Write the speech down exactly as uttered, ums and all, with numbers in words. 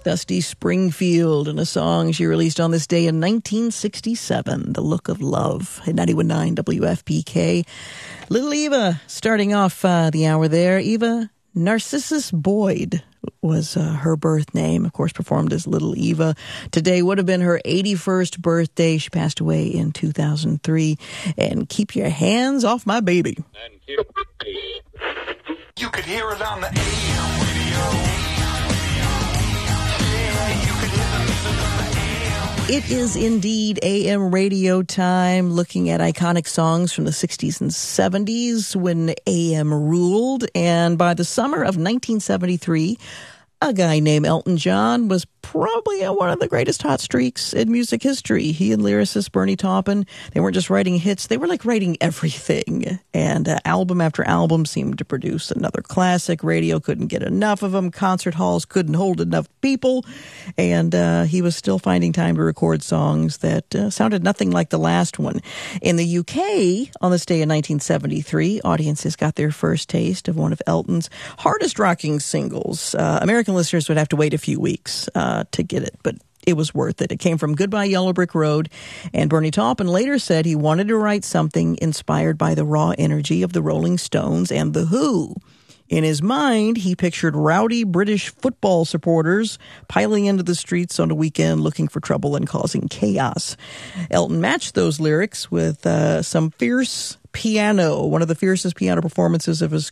Dusty Springfield and a song she released on this day in nineteen sixty-seven, The Look of Love, at ninety-one point nine W F P K. Little Eva starting off uh, the hour there. Eva Narcissus Boyd was uh, her birth name, of course, performed as Little Eva. Today would have been her eighty-first birthday. She passed away in two thousand three. And keep your hands off my baby. You could hear it on the A M radio. It is indeed A M radio time, looking at iconic songs from the sixties and seventies when A M ruled. And by the summer of nineteen seventy-three, a guy named Elton John was probably one of the greatest hot streaks in music history. He and lyricist Bernie Taupin, they weren't just writing hits, they were like writing everything. And uh, album after album seemed to produce another classic. Radio couldn't get enough of them. Concert halls couldn't hold enough people. And uh, he was still finding time to record songs that uh, sounded nothing like the last one. In the U K, on this day in nineteen seventy-three, audiences got their first taste of one of Elton's hardest rocking singles. Uh, American listeners would have to wait a few weeks uh, to get it, but it was worth it. It came from Goodbye Yellow Brick Road, and Bernie Taupin later said he wanted to write something inspired by the raw energy of the Rolling Stones and The Who. In his mind, he pictured rowdy British football supporters piling into the streets on a weekend looking for trouble and causing chaos. Elton matched those lyrics with uh, some fierce piano, one of the fiercest piano performances of his